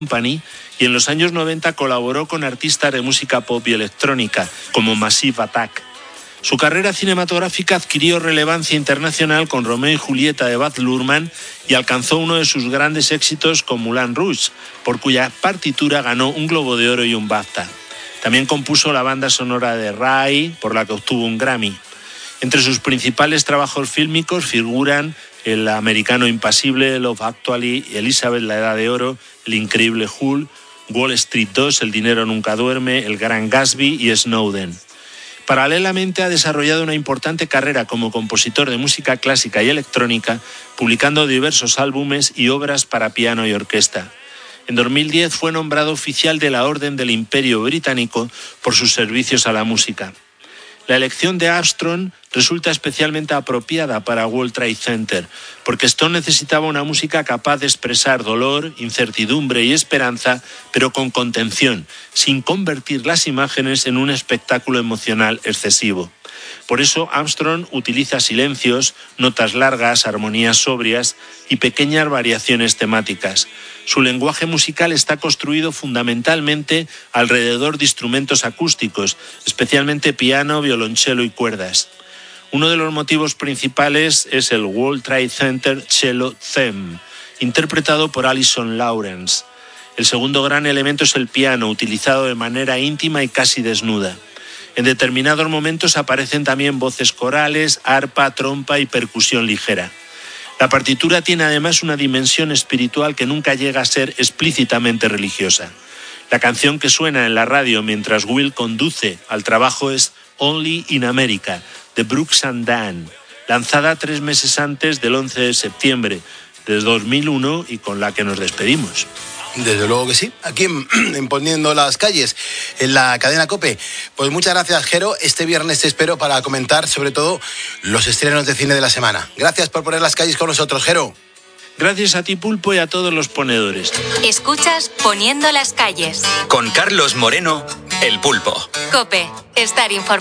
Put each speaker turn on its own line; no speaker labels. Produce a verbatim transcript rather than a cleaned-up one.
Company, y en los años noventa colaboró con artistas de música pop y electrónica, como Massive Attack. Su carrera cinematográfica adquirió relevancia internacional con Romeo y Julieta de Baz Luhrmann y alcanzó uno de sus grandes éxitos con Moulin Rouge, por cuya partitura ganó un Globo de Oro y un BAFTA. También compuso la banda sonora de Rai, por la que obtuvo un Grammy. Entre sus principales trabajos fílmicos figuran El americano impasible, Love Actually, Elizabeth la Edad de Oro, El increíble Hulk, Wall Street dos, El dinero nunca duerme, El gran Gatsby y Snowden. Paralelamente ha desarrollado una importante carrera como compositor de música clásica y electrónica, publicando diversos álbumes y obras para piano y orquesta. En dos mil diez fue nombrado oficial de la Orden del Imperio Británico por sus servicios a la música. La elección de Armstrong resulta especialmente apropiada para World Trade Center, porque Stone necesitaba una música capaz de expresar dolor, incertidumbre y esperanza, pero con contención, sin convertir las imágenes en un espectáculo emocional excesivo. Por eso Armstrong utiliza silencios, notas largas, armonías sobrias y pequeñas variaciones temáticas. Su lenguaje musical está construido fundamentalmente alrededor de instrumentos acústicos, especialmente piano, violonchelo y cuerdas. Uno de los motivos principales es el World Trade Center Cello Theme, interpretado por Alison Lawrence. El segundo gran elemento es el piano, utilizado de manera íntima y casi desnuda. En determinados momentos aparecen también voces corales, arpa, trompa y percusión ligera. La partitura tiene además una dimensión espiritual que nunca llega a ser explícitamente religiosa. La canción que suena en la radio mientras Will conduce al trabajo es Only in America, de Brooks and Dunn, lanzada tres meses antes del once de septiembre de dos mil uno y con la que nos despedimos.
Desde luego que sí, aquí en, en Poniendo las Calles, en la cadena COPE. Pues muchas gracias, Jero. Este viernes te espero para comentar sobre todo los estrenos de cine de la semana. Gracias por poner las calles con nosotros, Jero.
Gracias a ti, Pulpo, y a todos los ponedores.
Escuchas Poniendo las Calles.
Con Carlos Moreno, el Pulpo.
COPE, estar informado.